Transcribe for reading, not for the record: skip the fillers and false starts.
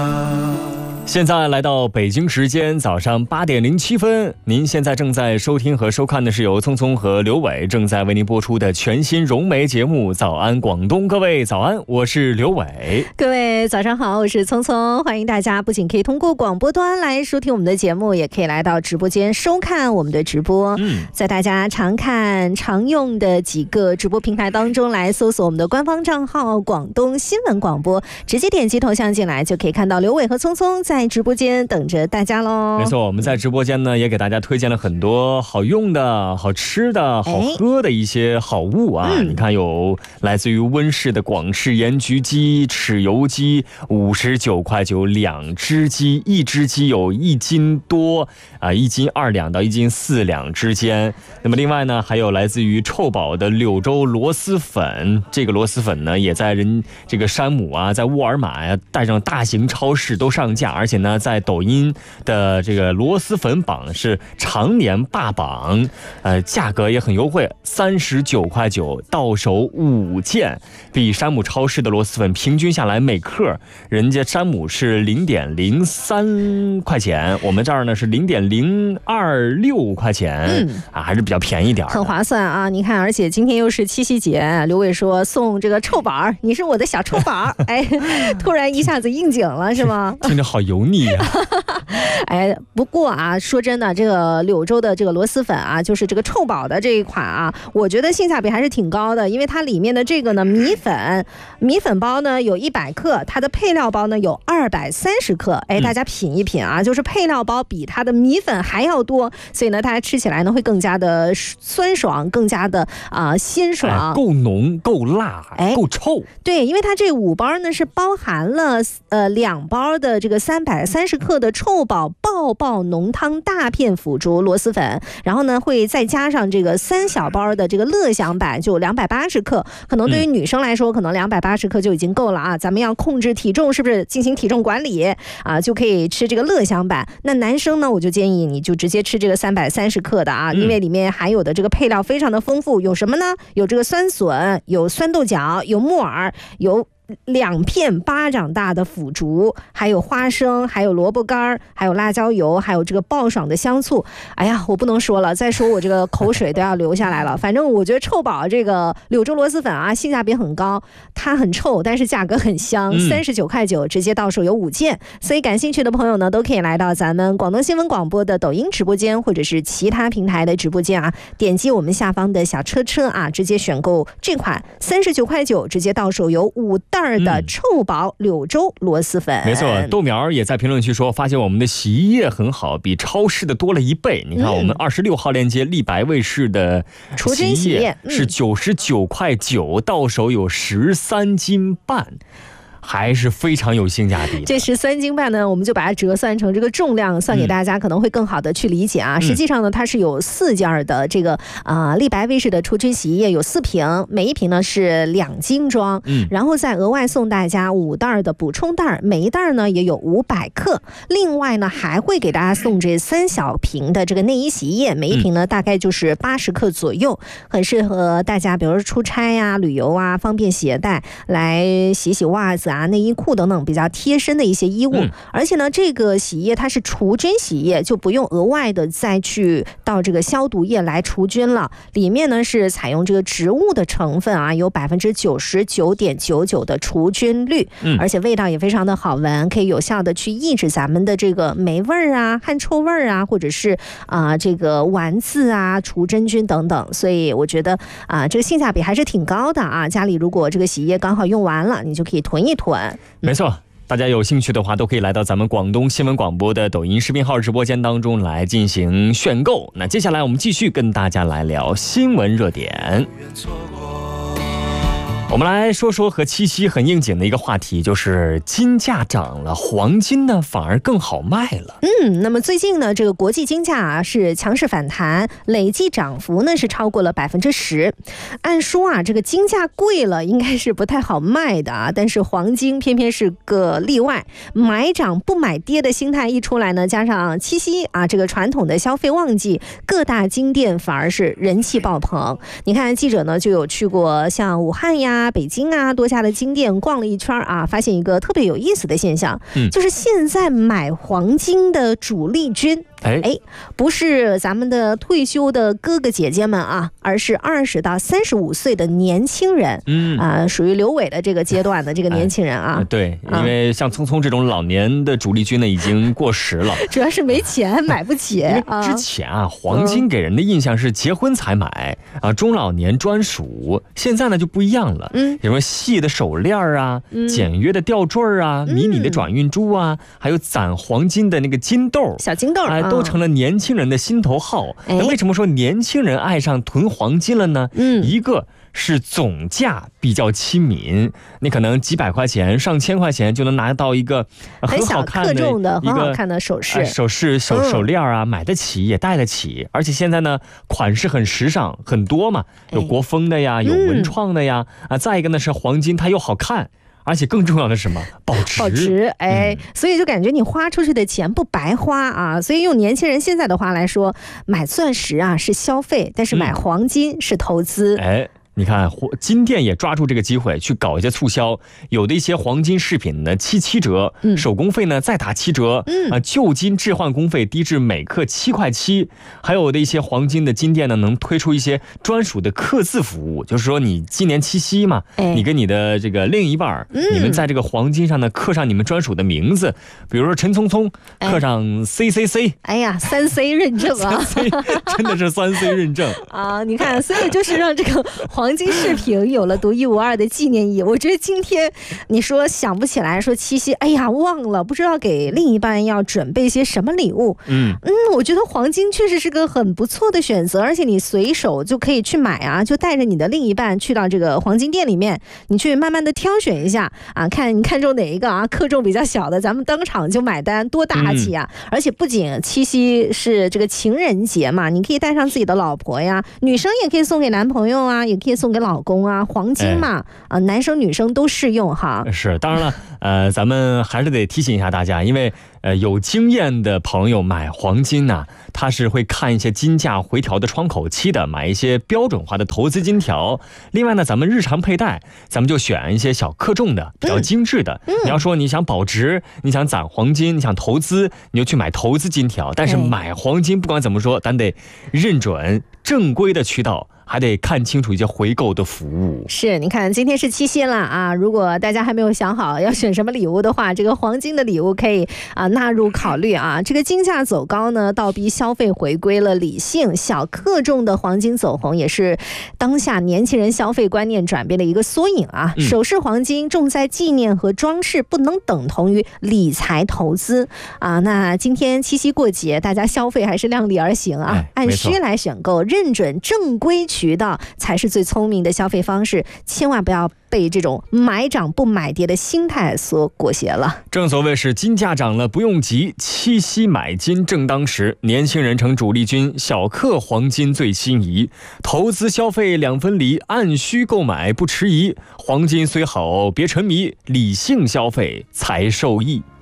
现在来到北京时间早上8点07分，您现在正在收听和收看的是由聪聪和刘伟正在为您播出的全新融媒节目《早安广东》。各位早安，我是刘伟。 各位早上好，我是聪聪。欢迎大家不仅可以通过广播端来收听我们的节目，也可以来到直播间收看我们的直播。在大家常看常用的几个直播平台当中来搜索我们的官方账号广东新闻广播，直接点击头像进来就可以看到刘伟和聪聪在直播间等着大家咯。 没错，我们在直播间呢也给大家推荐了很多好用的、好吃的、好喝的一些好物啊。你看有来自于温氏的广式盐焗鸡、豉油鸡，59.9块2只鸡，一只鸡有1斤多，1斤2两到1斤4两之间。那么另外呢，还有来自于臭宝的柳州螺蛳粉，这个螺蛳粉呢也在这个山姆啊，在沃尔玛呀，带上大型超市都上架，而且呢在抖音的这个螺蛳粉榜是常年霸榜，价格也很优惠，39.9块到手5件，比山姆超市的螺蛳粉平均下来每克，人家山姆是0.03块钱，我们这儿呢是0.026块钱，还是比较便宜点， 很划算啊！你看，而且今天又是七夕节，刘伟说送这个臭宝，你是我的小臭宝，哎，突然一下子应景了，是吗？ 听着好油腻啊！ 哎，不过啊，说真的，这个柳州的这个螺蛳粉啊，就是这个臭宝的这一款啊，我觉得性价比还是挺高的，因为它里面的这个呢米粉包呢有100克，它的配料包呢有230克。哎，大家品一品啊，就是配料包比它的米粉还要多，所以呢，它吃起来呢会更加的酸爽，更加的鲜爽， 够浓、够辣、够臭。 对，因为它这5包呢是包含了2包的这个330克的臭宝爆爆浓汤大片腐竹螺蛳粉，然后呢会再加上这个3小包的这个乐享版，就280克。可能对于女生来说，可能280克就已经够了啊。咱们要控制体重，是不是进行体重管理啊，就可以吃这个乐享版。那男生呢，我就建议你就直接吃这个330克的啊，因为里面含有的这个配料非常的丰富，有什么呢？有这个酸笋，有酸豆角，有木耳，有2片巴掌大的腐竹，还有花生，还有萝卜干，还有辣椒油，还有这个爆爽的香醋。哎呀，我不能说了，再说我这个口水都要流下来了。反正我觉得臭宝这个柳州螺蛳粉啊，性价比很高，它很臭，但是价格很香，39.9块，直接到手有5件。所以感兴趣的朋友呢，都可以来到咱们广东新闻广播的抖音直播间，或者是其他平台的直播间啊，点击我们下方的小车啊，直接选购这款39.9块，直接到手有5袋的臭宝柳州螺蛳粉。 没错，豆苗也在评论区说，发现我们的洗衣液很好，比超市的多了1倍。你看我们26号链接立白卫士的洗衣液是99.9块，到手有13斤半。还是非常有性价比的。 这13斤半呢，我们就把它折算成这个重量，算给大家可能会更好的去理解啊。实际上呢，它是有4件的这个立白卫士的除菌洗衣液，有4瓶，每一瓶呢是2斤装，然后再额外送大家5袋的补充袋，每一袋呢也有500克。另外呢，还会给大家送这3小瓶的这个内衣洗衣液，每一瓶呢大概就是80克左右，很适合大家，比如说出差啊、旅游啊，方便携带来洗洗袜子啊、内衣裤等等比较贴身的一些衣物。而且呢，这个洗衣液它是除菌洗衣液，就不用额外的再去到这个消毒液来除菌了。里面呢是采用这个植物的成分啊，有99.99%的除菌率，而且味道也非常的好闻，可以有效的去抑制咱们的这个霉味儿啊、汗臭味儿啊，或者是这个丸子啊、除真菌等等。所以我觉得这个性价比还是挺高的啊。家里如果这个洗衣液刚好用完了，你就可以囤一囤。 没错，大家有兴趣的话都可以来到咱们广东新闻广播的抖音视频号直播间当中来进行选购。那接下来我们继续跟大家来聊新闻热点。我们来说说和七夕很应景的一个话题，就是金价涨了，黄金呢反而更好卖了。 那么最近呢，这个国际金价是强势反弹，累计涨幅呢是超过了10%。按说这个金价贵了，应该是不太好卖的但是黄金偏偏是个例外，买涨不买跌的心态一出来呢，加上七夕这个传统的消费旺季，各大金店反而是人气爆棚。你看记者呢就有去过像武汉呀、 啊、北京啊多家的金店逛了一圈啊，发现一个特别有意思的现象，就是现在买黄金的主力军。不是咱们的退休的哥哥姐姐们啊，而是20到35岁的年轻人，属于刘伟的这个阶段的这个年轻人啊。 对，因为像聪聪这种老年的主力军呢，已经过时了， 主要是没钱买不起。 之前啊，黄金给人的印象是结婚才买啊，中老年专属。现在呢就不一样了，有什么细的手链啊，简约的吊坠啊，迷你的转运珠啊，还有攒黄金的那个金豆、 小金豆都成了年轻人的心头好。那为什么说年轻人爱上囤黄金了呢？一个是总价比较亲民，你可能几百块钱、上千块钱就能拿到一个很好看的、 很好看的手饰、 手链啊，买得起也戴得起。而且现在呢，款式很时尚，很多嘛，有国风的呀，有文创的呀，再一个呢是黄金，它又好看。而且更重要的是什么？保值， 所以就感觉你花出去的钱不白花啊。所以用年轻人现在的话来说，买钻石啊是消费，但是买黄金是投资。 你看，金店也抓住这个机会去搞一些促销，有的一些黄金饰品呢7折，手工费呢再打7折，旧金置换工费低至每克7块7，还有的一些黄金的金店呢能推出一些专属的刻字服务，就是说你今年7夕嘛，你跟你的这个另一半，你们在这个黄金上呢刻上你们专属的名字，比如说陈聪聪刻上 CCC， 3C 认证啊 ，3C 真的是3C 认证啊！你看，所以就是让这个黄金饰品有了独一无二的纪念意义。我觉得今天你说想不起来说七夕，忘了，不知道给另一半要准备些什么礼物。我觉得黄金确实是个很不错的选择，而且你随手就可以去买啊，就带着你的另一半去到这个黄金店里面，你去慢慢的挑选一下啊，看你看中哪一个啊，克重比较小的，咱们当场就买单，多大气啊！而且不仅七夕是这个情人节嘛，你可以带上自己的老婆呀，女生也可以送给男朋友啊，也可以送给老公啊，黄金嘛，男生女生都适用哈。 是，当然了，咱们还是得提醒一下大家，因为有经验的朋友买黄金呢，他是会看一些金价回调的窗口期的，买一些标准化的投资金条。另外呢，咱们日常佩戴，咱们就选一些小克重的、比较精致的。你要说你想保值，你想攒黄金，你想投资，你就去买投资金条。但是买黄金，不管怎么说，咱得认准正规的渠道。还得看清楚一些回购的服务。 是，你看今天是七夕了啊，如果大家还没有想好要选什么礼物的话，这个黄金的礼物可以纳入考虑啊。这个金价走高呢，倒逼消费回归了理性，小克重的黄金走红也是当下年轻人消费观念转变的一个缩影啊。首饰黄金重在纪念和装饰，不能等同于理财投资啊。那今天七夕过节，大家消费还是量力而行啊，按需来选购，认准正规渠道才是最聪明的消费方式，千万不要被这种买涨不买跌的心态所裹挟了。 正所谓是金价涨了不用急，七夕买金正当时，年轻人成主力军，小克黄金最心仪，投资消费两分离，按需购买不迟疑，黄金虽好别沉迷，理性消费才受益。